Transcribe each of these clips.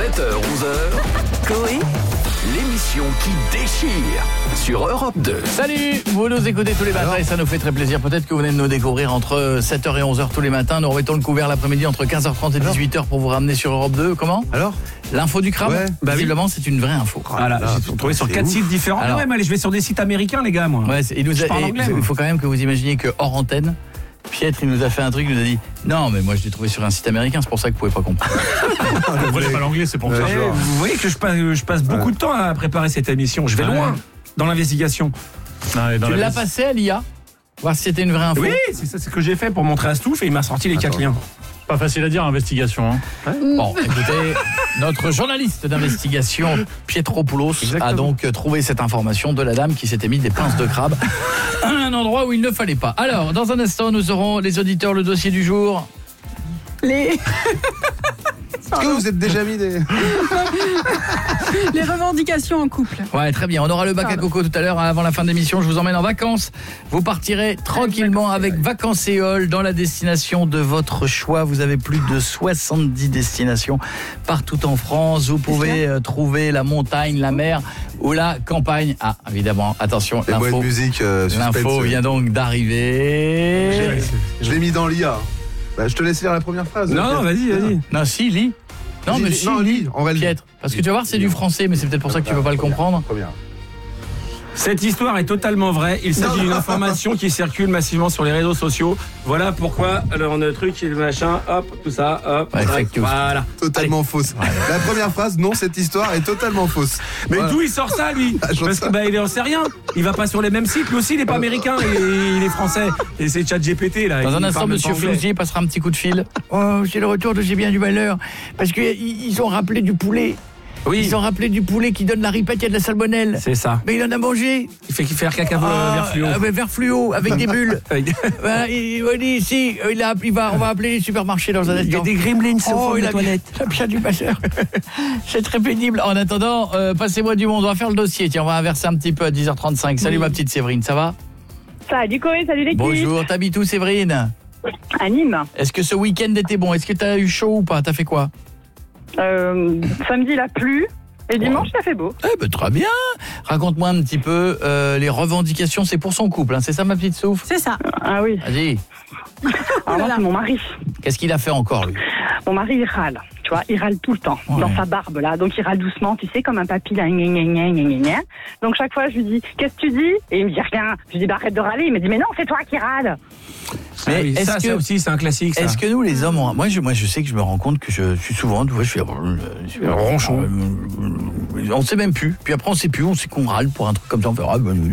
7h-11h, Coé, l'émission qui déchire sur Europe 2. Salut, vous nous écoutez tous les matins et ça nous fait très plaisir. Peut-être que vous venez de nous découvrir entre 7h et 11h tous les matins. Nous remettons le couvert l'après-midi entre 15h30 et 18h pour vous ramener sur Europe 2. Comment ? Alors ? L'info du crabe, visiblement, c'est une vraie info. Voilà, j'ai trouvé sur 4 sites différents. Alors, mais allez, je vais sur des sites américains, les gars, moi. Ouais, il faut quand même que vous imaginiez que hors antenne, Pietre, il nous a fait un truc, il nous a dit non, mais moi je l'ai trouvé sur un site américain, c'est pour ça que vous pouvez pas comprendre. Vous voulez pas l'anglais, c'est pour ça. Vous voyez que je passe beaucoup de temps à préparer cette émission. Je vais loin dans l'investigation. Tu l'as passé à l'IA, voir si c'était une vraie info. Oui, c'est ça, c'est ce que j'ai fait pour montrer à Stouff et il m'a sorti les 4 liens. Pas facile à dire, investigation. Bon, écoutez, notre journaliste d'investigation, Pietropoulos, a donc trouvé cette information de la dame qui s'était mis des pinces de crabe à un endroit où il ne fallait pas. Alors, dans un instant, nous aurons les auditeurs, le dossier du jour. Est-ce que vous êtes déjà mis des... les revendications en couple. Ouais, très bien. On aura le bac à coco tout à l'heure avant la fin de l'émission. Je vous emmène en vacances. Vous partirez tranquillement avec Vacances-Éole dans la destination de votre choix. Vous avez plus de 70 destinations partout en France. Vous pouvez trouver la montagne, la mer ou la campagne. Ah, évidemment, attention, l'info, musique, l'info vient donc d'arriver. Je l'ai mis dans l'IA. Bah, je te laisse lire la première phrase. Non, vas-y. Non, si, lis. Non, mais si, lis, on va le Pietre. Parce que tu vas voir, c'est du français, mais c'est peut-être pour ça que tu peux pas le comprendre. Cette histoire est totalement vraie. Il s'agit d'une information qui circule massivement sur les réseaux sociaux. Voilà pourquoi alors le truc et le machin, hop, tout ça, hop, voilà. Totalement fausse. La première phrase, non, cette histoire est totalement fausse. Mais d'où il sort ça, lui ? Parce que il en sait rien. Il va pas sur les mêmes sites. Lui aussi, il est pas américain, il est français. Et c'est ChatGPT là. Dans un instant, Monsieur Flouzier passera un petit coup de fil. Oh, c'est le retour de J'ai bien du malheur. Parce qu'ils ont rappelé du poulet. Oui. Ils ont rappelé du poulet qui donne la ripette, il y a de la salmonelle. C'est ça. Mais il en a mangé. Il fait caca vert fluo. Vert fluo, avec des bulles. Voilà, il dit ici, on va appeler les supermarchés dans un instant. Il y a des gremlins au fond de la toilette. Ça pia du passeur. C'est très pénible. En attendant, passez-moi du monde. On va faire le dossier. Tiens, on va inverser un petit peu à 10h35. Salut ma petite Séverine, ça va ? Salut Coé, salut l'équipe. Bonjour, t'habites où Séverine ? À Nîmes. Est-ce que ce week-end était bon ? Est-ce que t'as eu chaud ou pas ? T'as fait quoi ? Samedi il a plu et dimanche il a fait beau. Très bien. Raconte-moi un petit peu les revendications, c'est pour son couple, hein, c'est ça ma petite Souf ? C'est ça. Ah oui. Vas-y. Alors moi c'est mon mari. Qu'est-ce qu'il a fait encore lui ? Mon mari il râle, tu vois, il râle tout le temps dans sa barbe là, donc il râle doucement, tu sais, comme un papy là, gna. Donc chaque fois je lui dis qu'est-ce que tu dis ? Et il me dit rien. Je lui dis arrête de râler, il me dit mais non c'est toi qui râles. Mais ça aussi c'est un classique ça. Est-ce que nous les hommes moi je sais que je me rends compte que je suis souvent je suis ronchon. On sait même plus. Puis après on sait plus, on sait qu'on râle pour un truc comme ça, on fait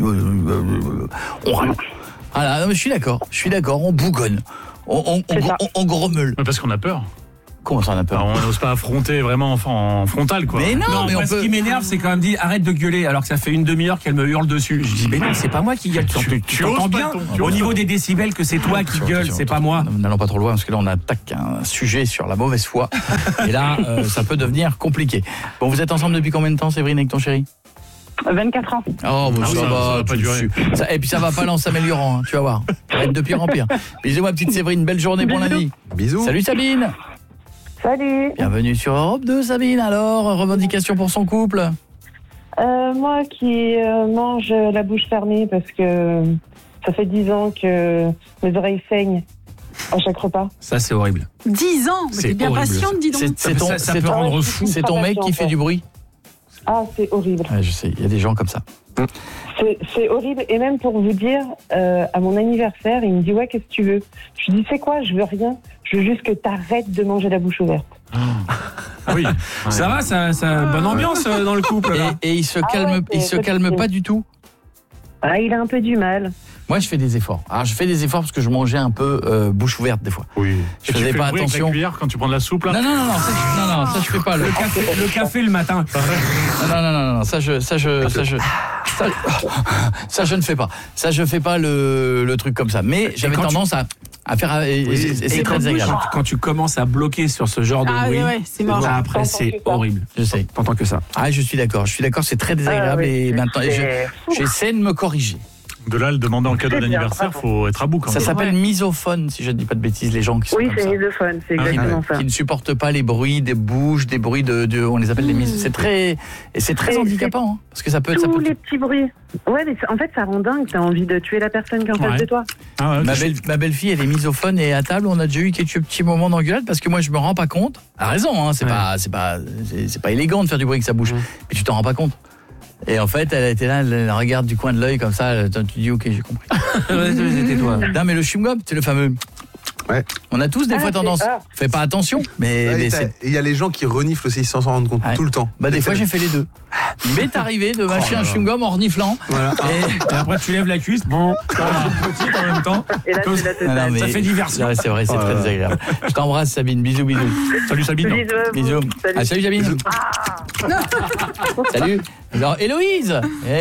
on râle. Ah là, non, mais je suis d'accord, on bougonne. On grommelle. Parce qu'on a peur. Comment ça on a peur ? Alors, on n'ose pas affronter vraiment en frontal quoi. Mais non, mais ce qui m'énerve c'est quand même dit arrête de gueuler alors que ça fait une demi-heure qu'elle me hurle dessus. Je dis mais non, c'est pas moi qui gueule. Tu entends bien au niveau des décibels que c'est toi qui gueule, c'est pas moi. N'allons pas trop loin parce que là on attaque un sujet sur la mauvaise foi et là ça peut devenir compliqué. Bon, vous êtes ensemble depuis combien de temps Séverine avec ton chéri ? 24 ans. Oh, bon, ça va pas durer. Et puis ça va pas en s'améliorant, hein, tu vas voir. Ça va être de pire en pire. Bisous ma petite Séverine, belle journée, bon lundi. Bisous. Salut Sabine. Salut. Bienvenue sur Europe 2 Sabine. Alors, revendication pour son couple ? Moi qui mange la bouche fermée parce que ça fait 10 ans que mes oreilles saignent à chaque repas. Ça c'est horrible. 10 ans, mais t'es bien patiente, dis donc. Ça peut rendre fou. C'est ton mec qui fait du bruit ? Ah, c'est horrible. Ouais, je sais, il y a des gens comme ça. C'est horrible. Et même pour vous dire, à mon anniversaire, il me dit « Ouais, qu'est-ce que tu veux ?» Je lui dis « C'est quoi ? Je veux rien. Je veux juste que t'arrêtes de manger la bouche ouverte. » Oui. Ça va, ça bonne ambiance dans le couple. Là. Et il se calme pas du tout ? Ah, il a un peu du mal. Moi, je fais des efforts. Alors, je fais des efforts parce que je mangeais un peu bouche ouverte des fois. Oui. Je faisais pas attention. Avec la cuillère quand tu prends de la soupe là. Non, ça je fais pas. Le café le matin. Non, ça je ne fais pas. Ça je fais pas le truc comme ça. Mais j'avais tendance à faire. C'est très désagréable. Quand tu commences à bloquer sur ce genre de bruit, c'est mort. Après c'est horrible. Je sais. T'entends que ça. Ah, je suis d'accord. C'est très désagréable et maintenant j'essaie de me corriger. De là, le demander en cadeau C'est bien, d'anniversaire, bravo. faut être à bout quand Ça même. s'appelle misophone, si je ne dis pas de bêtises, les gens qui sont Oui, comme c'est ça. misophone, c'est exactement ça. Qui ne supportent pas les bruits des bouches, des bruits on les appelle les mises. C'est très Et handicapant, hein, parce que ça peut être. Tous les petits bruits. Ouais, mais en fait, ça rend dingue. T'as envie de tuer la personne qui est en face Ouais. de toi. Ah ouais, Ma belle-fille, elle est misophone et à table, on a déjà eu quelques petits moments d'engueulade parce que moi, je me rends pas compte. Elle a raison, hein, c'est pas élégant de faire du bruit avec sa bouche, mais tu t'en rends pas compte. Et en fait, elle était là, elle regarde du coin de l'œil comme ça, tu dis ok, j'ai compris. C'était toi. Non, mais le chewing-gum, c'est le fameux. Ouais. On a tous des fois tendance. Fais pas attention, mais Ouais, c'est. et il y a les gens qui reniflent aussi sans s'en rendre compte tout le temps. Bah des fois j'ai fait les deux. Il m'est arrivé de mâcher un chewing-gum en reniflant. Voilà. Et après tu lèves la cuisse, bon, petite en même temps. Et là, Comme- tu la totale. mais- Ça fait diversion. Ouais, c'est vrai, c'est très désagréable. Je t'embrasse Sabine, bisous. Salut Sabine. Bisous à vous. Bisous. Salut. Ah, salut Sabine. Salut. Alors Héloïse.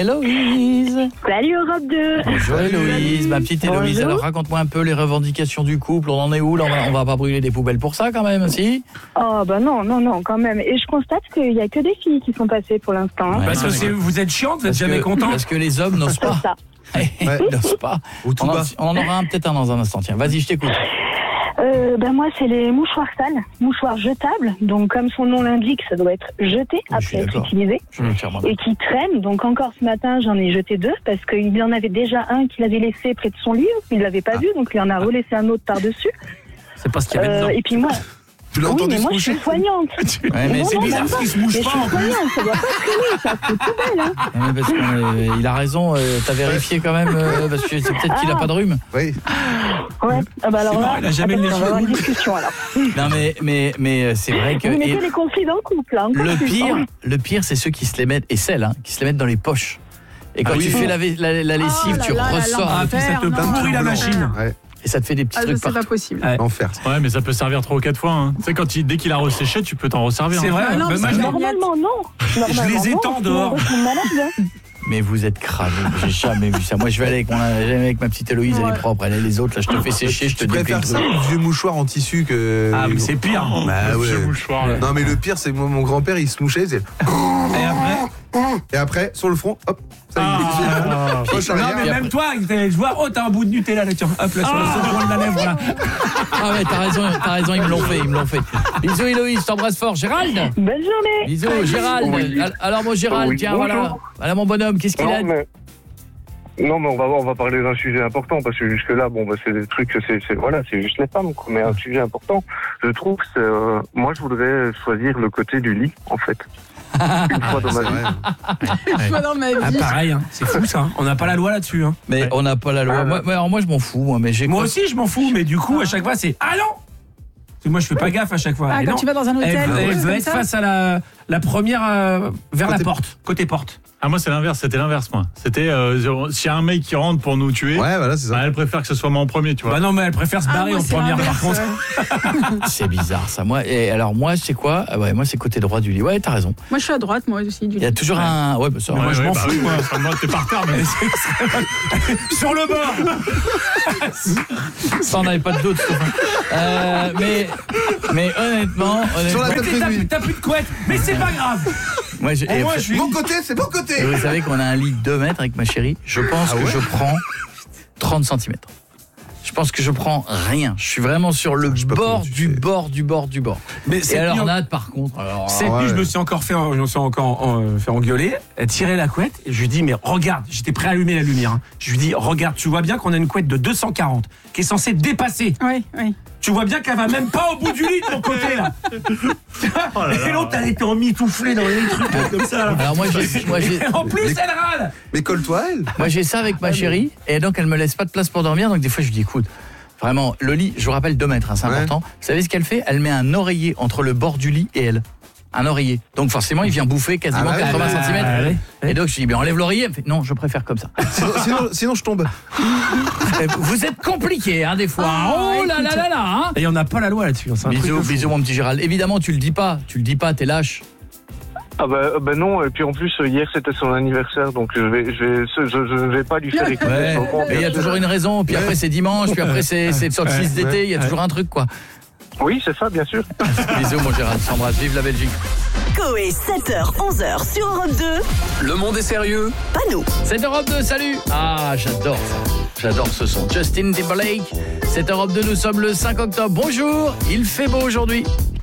Salut Europe 2. Bonjour Héloïse, ma petite Héloïse. Bonjour. Alors raconte-moi un peu les revendications du couple. On en est où là, on va pas brûler des poubelles pour ça quand même, si? Oh bah non, quand même. Et je constate qu'il y a que des filles qui sont passées pour l'instant. hein. Ouais. Parce que vous êtes chiante, vous êtes jamais content. Parce que les hommes n'osent C'est pas. ça. Ils n'osent pas. Ou tout bas. On en aura peut-être un dans un instant. Tiens, vas-y, je t'écoute. Moi, c'est les mouchoirs sales, mouchoirs jetables. Donc, comme son nom l'indique, ça doit être jeté Je suis après être d'accord. utilisé. Je vais le faire moi. Et qui traînent. Donc, encore ce matin, j'en ai jeté 2 parce qu'il en avait déjà un qu'il avait laissé près de son lit. Il l'avait pas vu, donc il en a relaissé un autre par-dessus. C'est pas ce qu'il y avait dedans. Et puis moi, Tu l'as oui, entendu mais se moi, je moucher suis soignante. Ouais, mais Non, c'est non, bizarre. même pas. qu'il se mouche Mais je pas, suis en plus. soignante, ça doit pas traîner, ça, c'est poubelle, hein. Non, mais parce qu'il a raison, t'as vérifié quand même, parce que c'est peut-être qu'il a pas de rhume. Oui. Ouais, ah bah alors C'est là, marrant, il a jamais attends, le on va avoir une discussion alors. Non mais c'est vrai que Vous mettez et les conflits dans le couple, hein, le pire c'est ceux qui se les mettent et celles hein, qui se les mettent dans les poches. Et quand Ah oui. tu fais la lessive, tu ressors Ah, puis ça te non. pourrit la machine. Ouais, et ça te fait des petits Ah, trucs c'est pas partout. possible. l'enfer. Ouais, mais ça peut servir 3 ou 4 fois. Hein. Tu sais, dès qu'il a resséché, tu peux t'en resservir. C'est hein. vrai. Ah non, Bah, mais moi, c'est je- normal. Normalement, non. Normalement, les non, étends sinon, dehors. on reste malade, hein. Mais vous êtes cravés, j'ai jamais vu ça. Moi je vais aller avec ma petite Héloïse, elle est propre, elle est les autres là, je te fais sécher, je te Tu dépile le préfères ça truc. ou le vieux mouchoir en tissu que. Ah, mais c'est pire. Bah ouais. Ce mouchoir, là. Non, mais le pire, c'est que mon grand-père, il se mouchait. C'est... Et après, sur le front, hop, ça y est. Poche Non, arrière. mais même toi, je vois, oh, t'as un bout de Nutella là, tiens, hop, là, sur le second de la lèvre, là. Ah ouais, t'as raison, ils me l'ont fait. Bisous Héloïse, je t'embrasse fort. Gérald. Bonne journée. Bisous Gérald. Oui. Alors mon Gérald, Oui, tiens bonjour. voilà mon bonhomme, qu'est-ce qu'il a? Non, mais on va parler d'un sujet important parce que jusque là, bon, bah, c'est des trucs, c'est juste les femmes, quoi. Mais un sujet important, je trouve, c'est, moi, je voudrais choisir le côté du lit, en fait. Une fois dans ma C'est vie. vrai. Une fois dans ma Ah, vie. pareil, hein. C'est fou ça. On n'a pas la loi là-dessus. Hein. Mais on n'a pas la loi. Moi je m'en fous, mais j'ai Moi quoi- aussi, je m'en fous, mais du coup, à chaque fois, c'est ah non. Parce que moi, je fais pas gaffe à chaque fois. Ah, Et quand non. tu vas dans un hôtel, Elle comme veut être ça. face à la première vers la Côté- porte, côté porte. Ah, moi, c'était l'inverse, moi. C'était, s'il y a un mec qui rentre pour nous tuer, Ouais, voilà, c'est ça. bah, elle préfère que ce soit moi en premier, tu vois. Bah non, mais elle préfère se barrer moi, en c'est première, par l'inverse, contre. C'est bizarre ça. Moi c'est quoi? Ah ouais, moi c'est côté droit du lit. Ouais, t'as raison. Moi, je suis à droite, moi aussi. Du Il y a toujours un ouais, bah, ça, moi, je m'en fous, moi. Enfin, moi, t'es par terre, mais Sur le bord. ça on avait pas de doute. Mais honnêtement, Sur la Mais table de nuit. t'as plus de couette, mais c'est pas grave. moi Au moins, je suis. Mon côté, c'est mon côté. et vous savez qu'on a un lit de 2 mètres avec ma chérie. Je pense Ah que ouais je prends 30 cm. Je pense que je prends rien. Je suis vraiment sur le Je sais pas bord comment tu du fais. bord du bord du bord. Mais Et c'est alors pire. Nat par contre. Alors, Cette ouais. nuit, je me suis encore fait engueuler, tirer la couette, et je lui dis, mais regarde, j'étais prêt à allumer la lumière. Hein. Je lui dis, regarde, tu vois bien qu'on a une couette de 240 qui est censée dépasser. Oui. Tu vois bien qu'elle va même pas au bout du lit de ton côté, là. Et l'autre, elle était emmitouflée dans les trucs là, comme ça. Là. alors moi j'ai Et en plus, elle râle. Mais colle-toi à elle. Moi j'ai ça avec ma chérie et donc elle me laisse pas de place pour dormir, donc des fois je lui dis écoute, vraiment le lit, je vous rappelle 2 mètres, hein, c'est Ouais. important. Vous savez ce qu'elle fait? Elle met un oreiller entre le bord du lit et elle. Un oreiller. Donc forcément il vient bouffer quasiment Ah ouais, 80 Ah, cm. ouais. Et donc je dis bien enlève l'oreiller. Elle me fait non, je préfère comme ça. Sinon, je tombe. Vous êtes compliqué hein des fois. Oh là là là là hein. Et on n'a pas la loi là-dessus. Hein, c'est un truc de fou. Bisous mon petit Gérald. Évidemment tu le dis pas, t'es lâche. Ah bah non, et puis en plus, hier, c'était son anniversaire, donc je ne vais pas lui faire écouter Ouais. ce moment, Mais il y a bien toujours sûr. une raison, puis après c'est dimanche, puis après c'est solstice d'été, il y a toujours un truc quoi. Oui, c'est ça, bien sûr. Bisous mon Gérald, je t'embrasse, vive la Belgique. Coé, 7h, 11h sur Europe 2. Le monde est sérieux? Pas nous. C'est Europe 2, salut. Ah, j'adore ça. J'adore ce son. Justin Timberlake. C'est Europe 2, nous sommes le 5 octobre. Bonjour, il fait beau aujourd'hui.